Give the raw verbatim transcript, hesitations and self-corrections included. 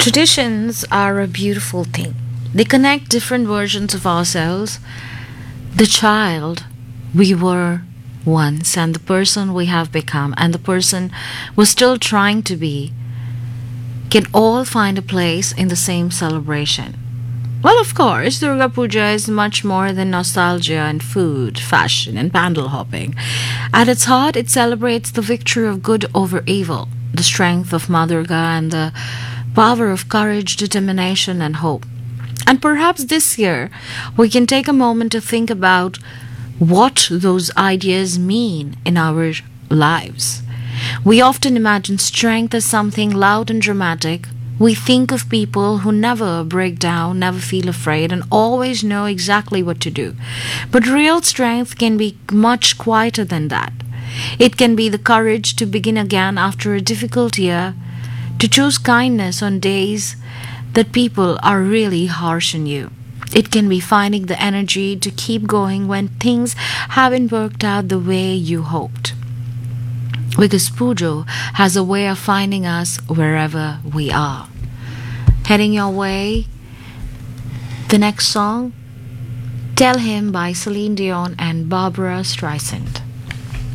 Traditions are a beautiful thing. They connect different versions of ourselves, the child we were once, and the person we have become, and the person we're still trying to be, can all find a place in the same celebration. Well, of course, Durga Puja is much more than nostalgia and food, fashion, and pandal hopping. At its heart, it celebrates the victory of good over evil, the strength of Ma Durga, and the power of courage, determination, and hope. And perhaps this year, we can take a moment to think about what those ideas mean in our lives. We often imagine strength as something loud and dramatic. We think of people who never break down, never feel afraid, and always know exactly what to do. But real strength can be much quieter than that. It can be the courage to begin again after a difficult year, to choose kindness on days that people are really harsh on you. It can be finding the energy to keep going when things haven't worked out the way you hoped. Because Pujo has a way of finding us wherever we are. Heading your way, the next song, Tell Him by Celine Dion and Barbara Streisand.